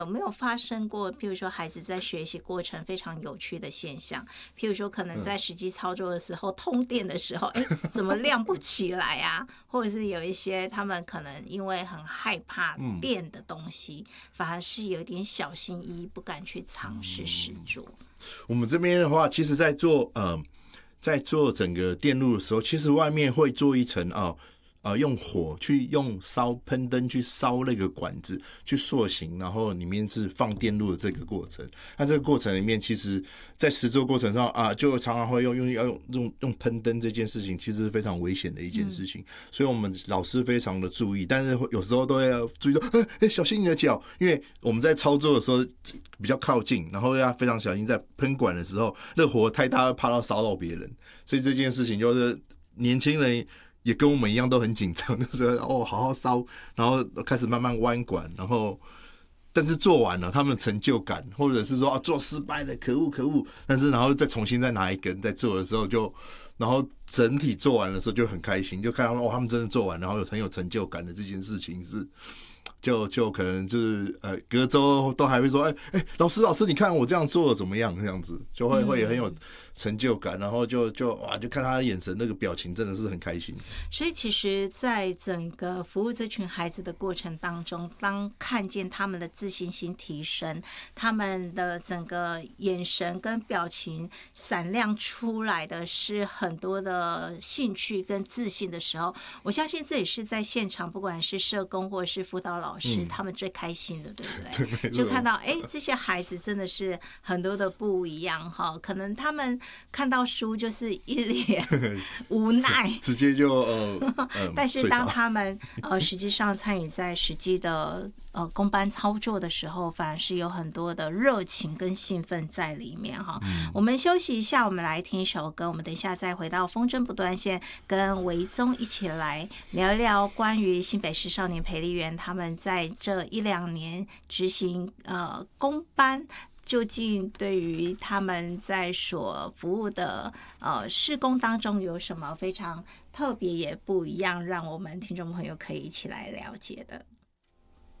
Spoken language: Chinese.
有没有发生过，譬如说孩子在学习过程非常有趣的现象？譬如说，可能在实际操作的时候，通电的时候，怎么亮不起来啊？或者是有一些他们可能因为很害怕电的东西，反而是有点小心翼翼，不敢去尝试试做。 我们这边的话，其实在做整个电路的时候，其实外面会做一层用火去用烧喷灯去烧那个管子去塑形，然后里面是放电路的这个过程。那这个过程里面，其实在实作过程上就常常会用喷灯这件事情，其实是非常危险的一件事情。所以我们老师非常的注意，但是有时候都要注意说，小心你的脚，因为我们在操作的时候比较靠近，然后要非常小心，在喷管的时候，那火太大会怕到烧到别人。所以这件事情就是年轻人也跟我们一样都很紧张，就是好好烧，然后开始慢慢弯管，然后但是做完了，他们成就感，或者是说做失败的可恶，但是然后再重新再拿一根，在做的时候然后整体做完的时候就很开心，就看到他们真的做完，然后很有成就感的这件事情是。就可能就是隔周都还会说，老师，你看我这样做的怎么样？这样子就会很有成就感，然后就看他的眼神那个表情，真的是很开心。 所以其实在整个服务这群孩子的过程当中，当看见他们的自信心提升，他们的整个眼神跟表情闪亮出来的是很多的兴趣跟自信的时候，我相信这也是在现场不管是社工或者是辅导老师，他们最开心的，对不对？就看到这些孩子真的是很多的不一样哈，可能他们看到书就是一脸无奈， 直接就但是当他们实际上参与在实际的公班操作的时候，反而是有很多的热情跟兴奋在里面哈。我们休息一下，我们来听一首歌，我们等一下再回到风筝不断线，跟维宗一起来聊一聊关于新北市少年培力园他们在这1-2年执行公班，究竟对于他们在所服务的事工当中有什么非常特别也不一样，让我们听众朋友可以一起来了解的。